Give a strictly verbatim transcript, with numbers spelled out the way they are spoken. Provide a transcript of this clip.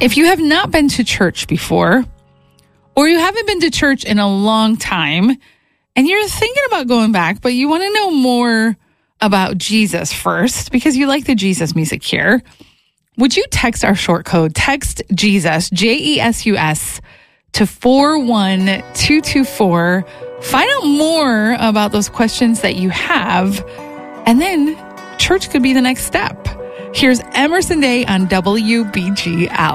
If you have not been to church before, or you haven't been to church in a long time, and you're thinking about going back, but you want to know more about Jesus first, because you like the Jesus music here, would you text our short code, text Jesus, J E S U S, to four one two two four. Find out more about those questions that you have, and then church could be the next step. Here's Emerson Day on W B G L.